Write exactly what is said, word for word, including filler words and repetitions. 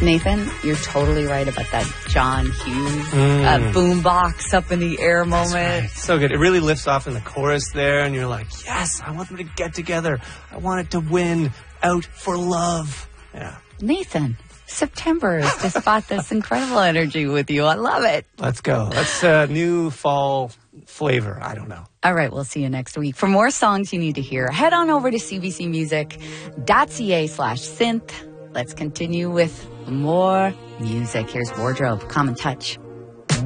Nathan, you're totally right about that John Hughes Mm. uh, boombox up in the air moment. Right. So good. It really lifts off in the chorus there, and you're like, yes, I want them to get together. I want it to win out for love. Yeah. Nathan, September has just got this incredible energy with you. I love it. Let's go. That's a new fall flavor. I don't know. All right, we'll see you next week. For more songs you need to hear, head on over to c b c music dot c a slash synth. Let's continue with more music. Here's Wardrobe. Common Touch.